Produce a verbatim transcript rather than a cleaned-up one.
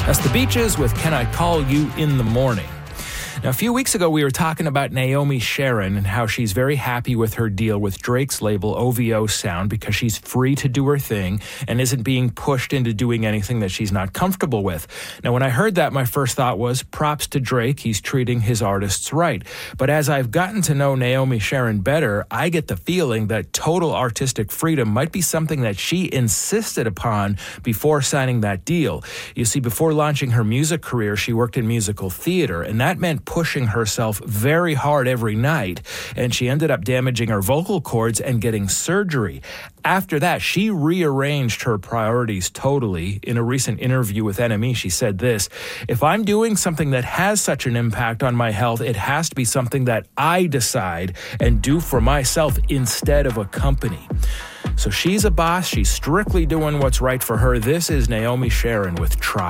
That's The Beaches with Can I Call You in the Morning. Now, a few weeks ago, we were talking about Naomi Sharon and how she's very happy with her deal with Drake's label O V O Sound because she's free to do her thing and isn't being pushed into doing anything that she's not comfortable with. Now, when I heard that, my first thought was, props to Drake, he's treating his artists right. But as I've gotten to know Naomi Sharon better, I get the feeling that total artistic freedom might be something that she insisted upon before signing that deal. You see, before launching her music career, she worked in musical theater, and that meant pushing herself very hard every night, and she ended up damaging her vocal cords and getting surgery. After that, she rearranged her priorities totally. In a recent interview with N M E, she said this: "If I'm doing something that has such an impact on my health, it has to be something that I decide and do for myself instead of a company." So she's a boss. She's strictly doing what's right for her. This is Naomi Sharon with Try.